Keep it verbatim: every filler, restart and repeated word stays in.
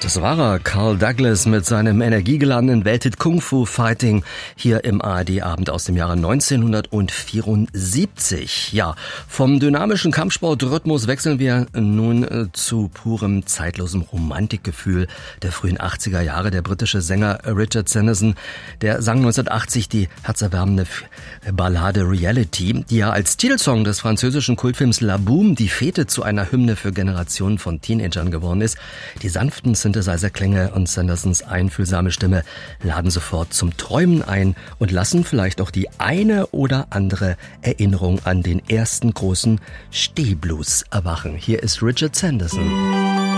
Das war er, Carl Douglas mit seinem energiegeladenen Welthit Kung Fu Fighting hier im A R D-Abend aus dem Jahre neunzehnhundertvierundsiebzig. Ja, vom dynamischen Kampfsportrhythmus wechseln wir nun äh, zu purem zeitlosem Romantikgefühl der frühen achtziger Jahre. Der britische Sänger Richard Sanderson, der sang neunzehnhundertachtzig die herzerwärmende Ballade Reality, die ja als Titelsong des französischen Kultfilms La Boum die Fete zu einer Hymne für Generationen von Teenagern geworden ist. Die sanften Synthesizer-Klänge und Sandersons einfühlsame Stimme laden sofort zum Träumen ein und lassen vielleicht auch die eine oder andere Erinnerung an den ersten großen Stehblues erwachen. Hier ist Richard Sanderson.